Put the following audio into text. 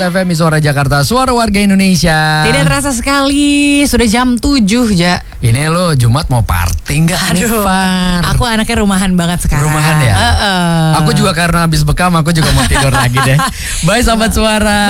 FM, Suara Jakarta, suara warga Indonesia. Tidak terasa sekali, sudah jam 7 ya. Ini lo Jumat mau party nggak? Aduh, aku anaknya rumahan banget sekarang. Rumahan ya? Aku juga karena habis bekam, aku juga mau tidur lagi deh. Bye Sobat Suara.